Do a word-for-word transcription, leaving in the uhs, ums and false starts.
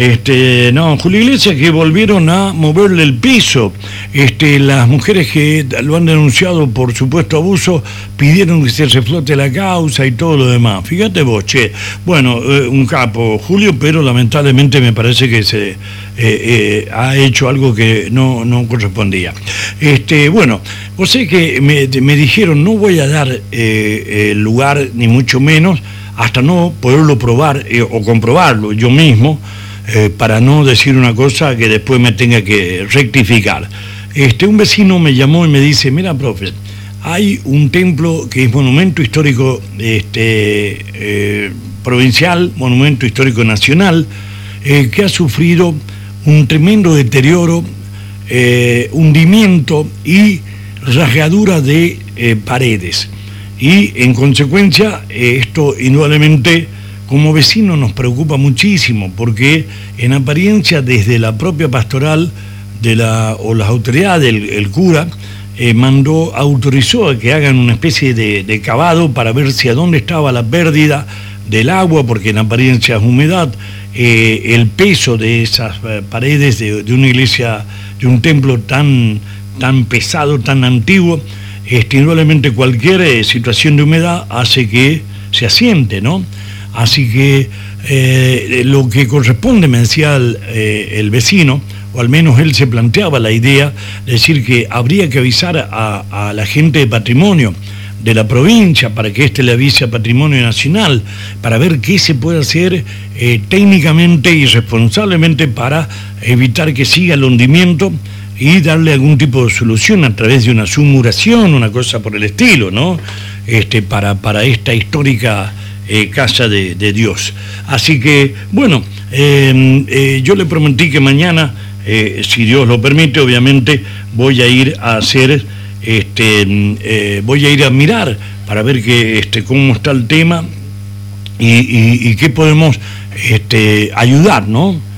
Este, no, Julio Iglesias, que volvieron a moverle el piso. Este, las mujeres que lo han denunciado por supuesto abuso pidieron que se reflote la causa y todo lo demás. Fíjate vos, che. Bueno, eh, un capo, Julio, pero lamentablemente me parece que se eh, eh, ha hecho algo que no, no correspondía. Este, bueno, vos sé que me, me dijeron, no voy a dar eh, el lugar, ni mucho menos, hasta no poderlo probar eh, o comprobarlo yo mismo, eh, para no decir una cosa que después me tenga que rectificar. Este, un vecino me llamó y me dice, mira, profe, hay un templo que es monumento histórico este, eh, provincial, monumento histórico nacional, eh, que ha sufrido un tremendo deterioro, eh, hundimiento y rasgadura de eh, paredes. Y en consecuencia, eh, esto indudablemente como vecino nos preocupa muchísimo, porque en apariencia desde la propia pastoral de la, o las autoridades, el, el cura, eh, mandó, autorizó a que hagan una especie de, de cavado para ver si a dónde estaba la pérdida del agua, porque en apariencia es humedad, eh, el peso de esas eh, paredes de, de una iglesia, de un templo tan, tan pesado, tan antiguo. Este, indudablemente cualquier eh, situación de humedad hace que se asiente, ¿no? Así que eh, lo que corresponde, me decía el, eh, el vecino, o al menos él se planteaba la idea de decir que habría que avisar a, a la gente de patrimonio de la provincia para que éste le avise a Patrimonio Nacional, para ver qué se puede hacer eh, técnicamente y responsablemente para evitar que siga el hundimiento y darle algún tipo de solución a través de una submuración, una cosa por el estilo, ¿no? Este, para, para esta histórica eh, casa de, de Dios. Así que, bueno, eh, eh, yo le prometí que mañana, eh, si Dios lo permite, obviamente voy a ir a hacer, este, eh, voy a ir a mirar para ver que, este, cómo está el tema y, y, y qué podemos este, ayudar, ¿no?